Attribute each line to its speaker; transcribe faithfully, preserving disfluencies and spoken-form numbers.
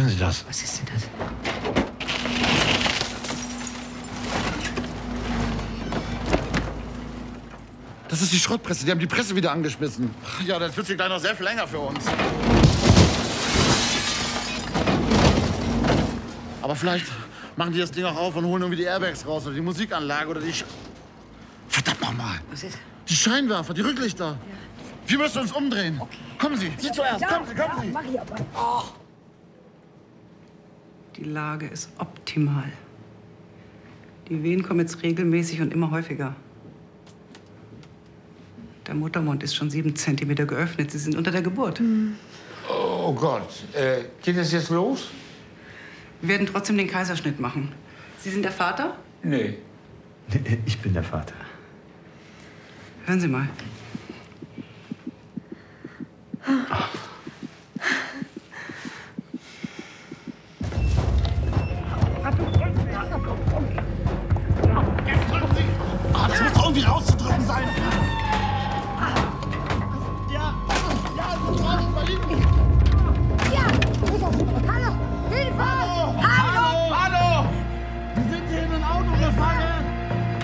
Speaker 1: Sie das?
Speaker 2: Was ist denn das?
Speaker 3: Das ist die Schrottpresse. Die haben die Presse wieder angeschmissen. Ja, das wird sich gleich noch sehr viel länger für uns. Aber vielleicht machen die das Ding auch auf und holen irgendwie die Airbags raus oder die Musikanlage oder die... Sch Verdammt nochmal.
Speaker 2: Was ist?
Speaker 3: Die Scheinwerfer, die Rücklichter. Ja. Wir müssen uns umdrehen. Okay. Kommen Sie. Sie zuerst.
Speaker 2: Ja,
Speaker 3: kommen Sie, kommen
Speaker 2: ja,
Speaker 3: Sie.
Speaker 2: Mach ich aber. Oh.
Speaker 4: Die Lage ist optimal. Die Wehen kommen jetzt regelmäßig und immer häufiger. Der Muttermund ist schon sieben Zentimeter geöffnet. Sie sind unter der Geburt.
Speaker 1: Hm. Oh Gott. Äh, geht das jetzt los?
Speaker 4: Wir werden trotzdem den Kaiserschnitt machen. Sie sind der Vater?
Speaker 1: Nee. Ich bin der Vater.
Speaker 4: Hören Sie mal.
Speaker 1: Ach.